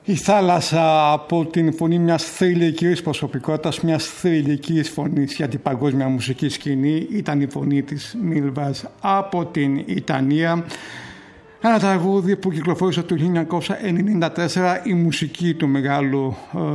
Η θάλασσα από την φωνή μιας θρυλικής προσωπικότητας, μιας θρυλικής φωνής για την παγκόσμια μουσική σκηνή ήταν η φωνή της Μίλβας από την Ιταλία. Ένα τραγούδι που κυκλοφόρησε το 1994, η μουσική του μεγάλου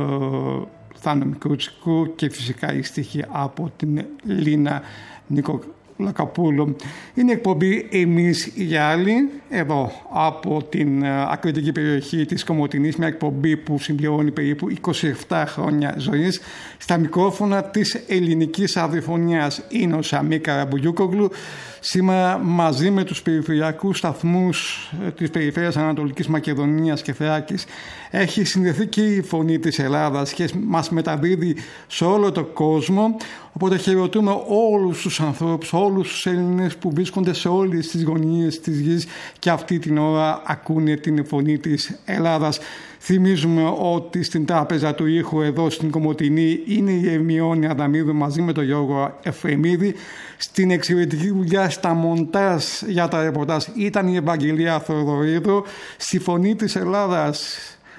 Θάνο Μικρούτσικου και φυσικά η στίχη από την Λίνα Νικολακοπούλου. Είναι εκπομπή «Εμείς οι άλλοι» εδώ από την ακριτική περιοχή της Κομοτηνής, μια εκπομπή που συμπληρώνει περίπου 27 χρόνια ζωής. Στα μικρόφωνα της ελληνικής αδιφωνίας είναι ο Σαμί Καραμπουγιούκογλου. Σήμερα μαζί με τους περιφερειακούς σταθμούς της περιφέρειας Ανατολικής Μακεδονίας και Θράκης έχει συνδεθεί και η φωνή της Ελλάδας και μας μεταδίδει σε όλο τον κόσμο. Οπότε χαιρετούμε όλους τους ανθρώπους, όλους τους Έλληνες που βρίσκονται σε όλες τις γωνίες της γης και αυτή την ώρα ακούνε την φωνή της Ελλάδας. Θυμίζουμε ότι στην τράπεζα του ήχου εδώ στην Κομοτηνή είναι η Ερμιόνη Αδαμίδου μαζί με τον Γιώργο Εφρεμίδη. Στην εξαιρετική δουλειά στα μοντάζ για τα ρεπορτάζ ήταν η Ευαγγελία Θοδωρίδου. Στη φωνή της Ελλάδας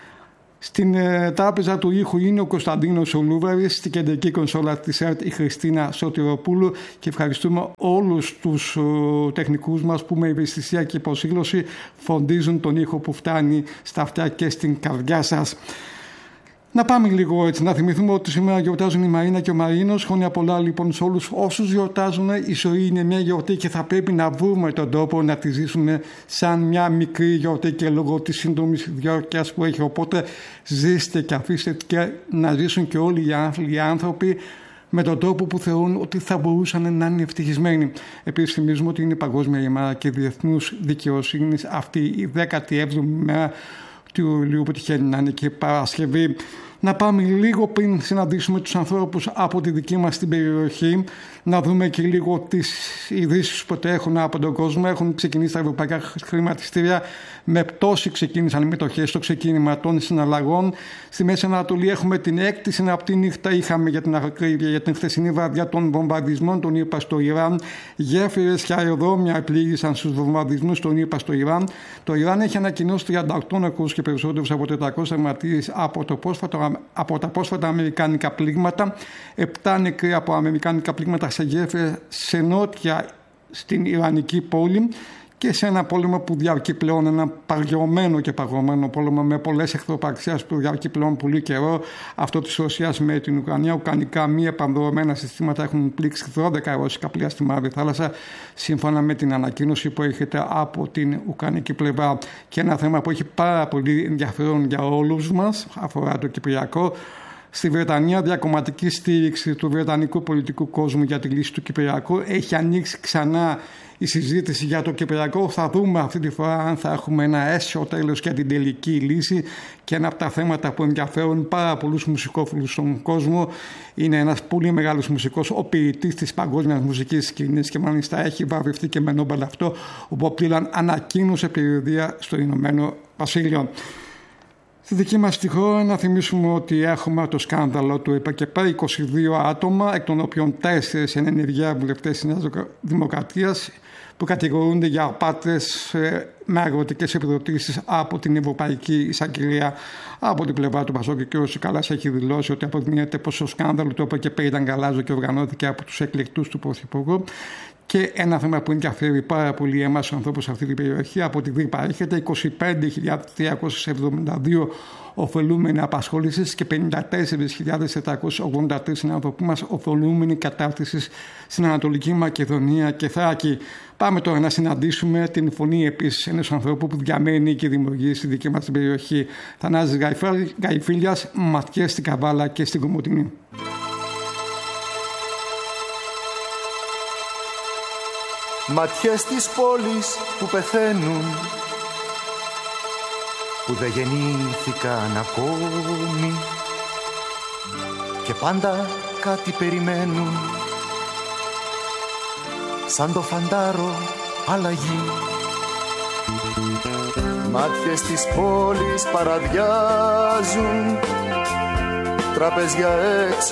στην τράπεζα του ήχου είναι ο Κωνσταντίνος Ολούβαρης, στην κεντρική κονσόλα της ΕΡΤ η Χριστίνα Σωτηροπούλου και ευχαριστούμε όλους τους τεχνικούς μας που με ευαισθησία και υποσύγλωση φροντίζουν τον ήχο που φτάνει στα αυτιά και στην καρδιά σας. Να πάμε λίγο έτσι, να θυμηθούμε ότι σήμερα γιορτάζουν η Μαρίνα και ο Μαρίνος. Χρόνια πολλά λοιπόν σε όλους όσους γιορτάζουν. Η ζωή είναι μια γιορτή και θα πρέπει να βρούμε τον τρόπο να τη ζήσουμε σαν μια μικρή γιορτή και λόγω της σύντομης διάρκειας που έχει. Οπότε ζήστε και αφήστε και να ζήσουν και όλοι οι άνθρωποι με τον τρόπο που θεωρούν ότι θα μπορούσαν να είναι ευτυχισμένοι. Επίσης θυμίζουμε ότι είναι Παγκόσμια ημέρα και Διεθνούς Δικαιοσύνης αυτή η 17η μέρα του Ιουλίου που τυχαίνει να είναι και Παρασκευή. Να πάμε λίγο πριν συναντήσουμε τους ανθρώπους από τη δική μας την περιοχή, να δούμε και λίγο τις ειδήσεις που τρέχουν από τον κόσμο. Έχουν ξεκινήσει τα ευρωπαϊκά χρηματιστήρια με πτώση, ξεκίνησαν οι μετοχές στο ξεκίνημα των συναλλαγών. Στη Μέση Ανατολή έχουμε την έκτη συναπτή νύχτα, είχαμε για την ακρίβεια για την χθεσινή βραδιά των βομβαρδισμών των ΗΠΑ στο Ιράν. Γέφυρες και αεροδρόμια πλήγησαν στους βομβαρδισμούς των ΗΠΑ στο Ιράν. Το Ιράν έχει ανακοινώσει 38 νεκρούς και περισσότερους από 400 μαρτύρες από τα πρόσφατα αμερικάνικα πλήγματα. 7 νεκροί από αμερικάνικα πλήγματα σε γέφυρες σε νότια στην Ιρανική πόλη και σε ένα πόλεμο που διαρκεί πλέον, ένα παγιωμένο και παγωμένο πόλεμο με πολλές εχθροπραξίες που διαρκεί πλέον πολύ καιρό. Αυτό της Ρωσίας με την Ουκρανία. Ουκρανικά μη επανδρομένα συστήματα έχουν πλήξει 12 ρωσικά πλοία στη Μαύρη Θάλασσα, σύμφωνα με την ανακοίνωση που έρχεται από την ουκρανική πλευρά. Και ένα θέμα που έχει πάρα πολύ ενδιαφέρον για όλους μας αφορά το Κυπριακό. Στη Βρετανία, διακομματική στήριξη του βρετανικού πολιτικού κόσμου για τη λύση του Κυπριακού. Έχει ανοίξει ξανά η συζήτηση για το Κυπριακό. Θα δούμε αυτή τη φορά αν θα έχουμε ένα αίσιο τέλος για την τελική λύση. Και ένα από τα θέματα που ενδιαφέρουν πάρα πολλούς μουσικόφιλους στον κόσμο είναι ένας πολύ μεγάλος μουσικός, ο ποιητής της παγκόσμιας μουσικής σκηνής και μάλιστα έχει βραβευτεί και με Νόμπελ αυτό. Ο Μπομπ Ντίλαν ανακοίνωσε περιοδία στο Ηνωμένο Βασίλειο. Στη δική μας τη χώρα να θυμίσουμε ότι έχουμε το σκάνδαλο του ΕΠΑΚΕΠΑ, 22 άτομα, εκ των οποίων 4 είναι ενεργεία βουλευτές της Νέας Δημοκρατίας που κατηγορούνται για απάτες με αγροτικές επιδοτήσεις από την Ευρωπαϊκή Εισαγγελία. Από την πλευρά του Πασόκ και ο κ. Σικάλας έχει δηλώσει ότι αποδεικνύεται πως το σκάνδαλο του ΕΠΑΚΕΠΑ ήταν γαλάζιο και οργανώθηκε από τους εκλεκτούς του Πρωθυπουργού. Και ένα θέμα που ενδιαφέρει πάρα πολύ εμάς τους ανθρώπους σε αυτή την περιοχή, από τη ΔΥΠΑ έρχεται 25.372 ωφελούμενοι απασχόλησης και 54.483 είναι άνθρωποι μας ωφελούμενοι κατάρτισης στην Ανατολική Μακεδονία και Θράκη. Πάμε τώρα να συναντήσουμε την φωνή επίσης ενός ανθρώπου που διαμένει και δημιουργεί στη δική μας την περιοχή. Θανάσης Γαϊφίλιας, ματιές στην Καβάλα και στην Κομοτηνή. Ματιές της πόλης που πεθαίνουν, που δεν γεννήθηκαν ακόμη και πάντα κάτι περιμένουν, σαν το φαντάρο αλλαγή. Μάτιες της πόλης παραδιάζουν, τραπεζιά έξω